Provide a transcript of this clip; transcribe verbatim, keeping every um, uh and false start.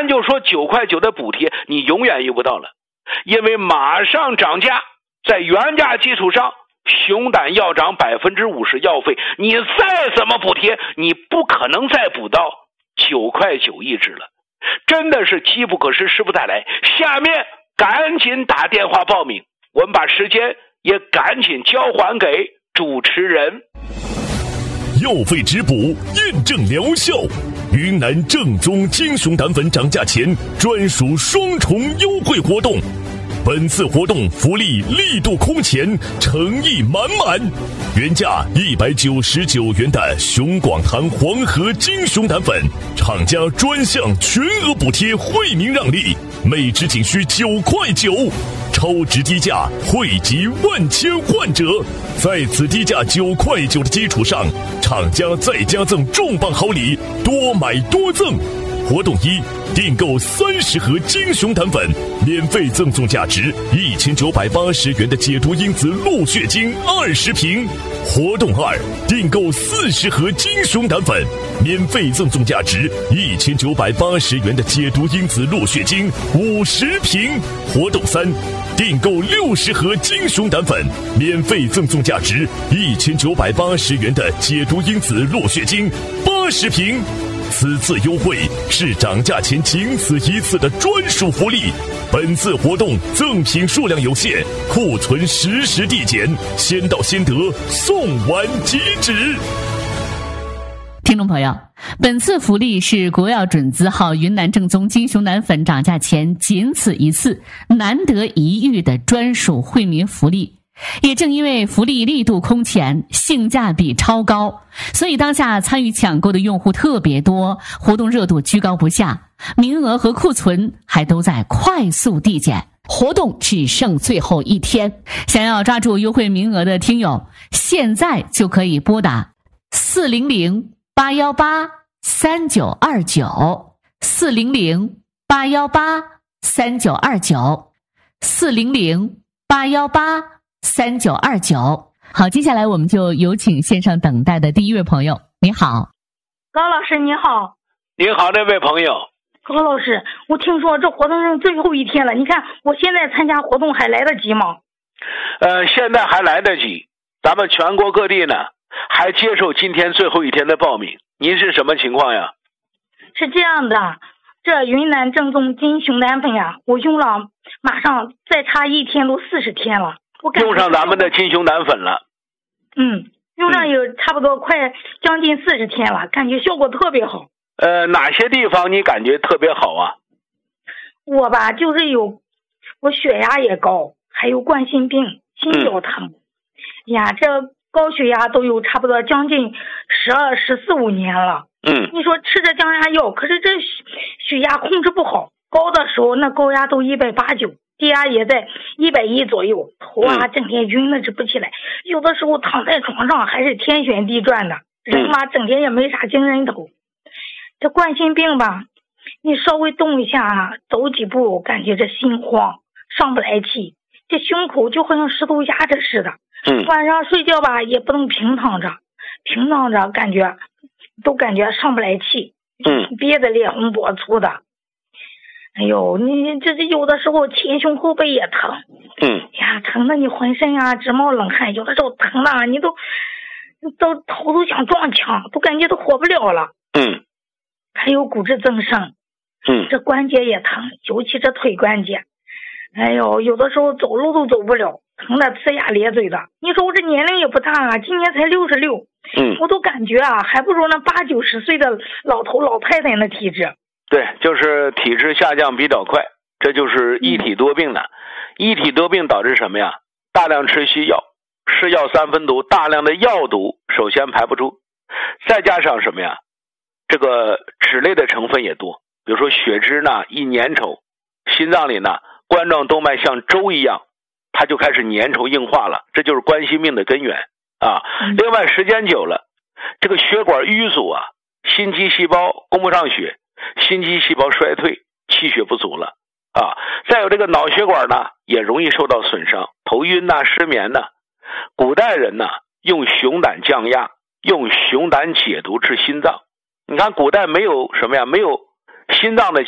咱就说九块九的补贴你永远用不到了，因为马上涨价，在原价基础上熊胆要涨 百分之五十 药费，你再怎么补贴你不可能再补到九块九一支了，真的是机不可失时不再来。下面赶紧打电话报名，我们把时间也赶紧交还给主持人。 药费直补，验证疗效。云南正宗金熊胆粉涨价前专属双重优惠活动，本次活动福利力度空前，诚意满满。原价一百九十九元的熊广堂黄河金熊胆粉，厂家专项全额补贴，惠民让利，每支仅需九块九，超值低价惠及万千患者。在此低价九块九的基础上，厂家再加赠重磅好礼，多买多赠。活动一，订购三十盒金熊胆粉，免费赠送价值一千九百八十元的解毒因子鹿血精二十瓶。活动二，订购四十盒金熊胆粉，免费赠送价值一千九百八十元的解毒因子鹿血精五十瓶。活动三，订购六十盒金熊胆粉，免费赠送价值一千九百八十元的解毒因子鹿血精八十瓶。此次优惠是涨价前仅此一次的专属福利，本次活动赠品数量有限，库存实时递减，先到先得，送完即止。 听众朋友，本次福利是国药准字号云南正宗金熊胆粉涨价前仅此一次，难得一遇的专属惠民福利。也正因为福利力度空前，性价比超高，所以当下参与抢购的用户特别多，活动热度居高不下，名额和库存还都在快速递减。 活动只剩最后一天， 想要抓住优惠名额的听友，现在就可以拨打四零零八一八三九二九 四零零八一八三九二九 四零零八一八三九二九。好，接下来我们就有请线上等待的第一位朋友。你好。 高老师你好。 你好，这位朋友。 高老师，我听说这活动是最后一天了，你看我现在参加活动还来得及吗？ 呃，现在还来得及，咱们全国各地呢还接受今天最后一天的报名。您是什么情况呀？ 是这样的，这云南正宗金熊胆粉呀，我用了马上再差一天都四十天了，我感觉用上咱们的金熊胆粉了。 嗯，用上有差不多快将近四十天了，感觉效果特别好。 呃，哪些地方你感觉特别好啊？ 我吧，就是有我血压也高，还有冠心病、心绞疼。嗯、呀，这高血压都有差不多将近十二、十四五年了。 嗯， 你说吃着降压药，可是这血压控制不好，高的时候那高压都一百八九，低压也在一百一左右，头啊整天晕的直不起来，有的时候躺在床上还是天旋地转的，人嘛整天也没啥精神头。这冠心病吧，你稍微动一下，走几步，感觉这心慌，上不来气，这胸口就好像石头压着似的。 嗯， 晚上睡觉吧也不能平躺着，平躺着感觉都感觉上不来气。 嗯， 憋得脸红脖粗的。哎呦，你这这有的时候前胸后背也疼。 嗯， 呀，疼的你浑身啊直冒冷汗，有的时候疼的你都都头都想撞墙，都感觉都活不了了。 嗯。 还有骨质增生， 嗯， 这关节也疼，尤其这腿关节，哎呦，有的时候走路都走不了，疼得呲牙咧嘴的。你说我这年龄也不大啊，今年才六十六， 嗯， 我都感觉啊，还不如那八九十岁的老头老太太那体质。 对，就是体质下降比较快，这就是一体多病的。嗯、一体多病导致什么呀？大量吃西药，是药三分毒，大量的药毒首先排不出，再加上什么呀？这个脂类的成分也多，比如说血脂呢一粘稠，心脏里呢冠状动脉像粥一样，它就开始粘稠硬化了，这就是冠心病的根源啊。另外时间久了，这个血管淤阻啊，心肌细胞供不上血，心肌细胞衰退，气血不足了啊。再有这个脑血管呢也容易受到损伤，头晕呐、失眠呐。古代人呢用熊胆降压，用熊胆解毒治心脏。你看古代没有什么呀，没有心脏的